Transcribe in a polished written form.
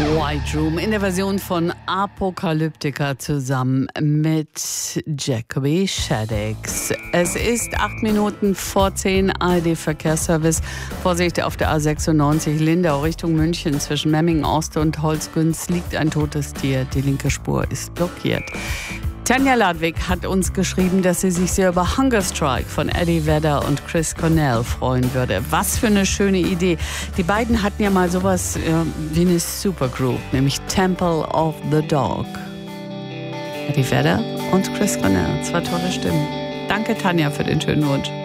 White Room in der Version von Apocalyptica zusammen mit Jacoby Shaddix. Es ist 8 Minuten vor 10, ARD Verkehrsservice. Vorsicht auf der A96 Lindau Richtung München. Zwischen Memmingen Ost und Holzgünz liegt ein totes Tier. Die linke Spur ist blockiert. Tanja Ladwig hat uns geschrieben, dass sie sich sehr über Hunger Strike von Eddie Vedder und Chris Cornell freuen würde. Was für eine schöne Idee. Die beiden hatten ja mal sowas wie eine Supergroup, nämlich Temple of the Dog. Eddie Vedder und Chris Cornell. Zwei tolle Stimmen. Danke, Tanja, für den schönen Wunsch.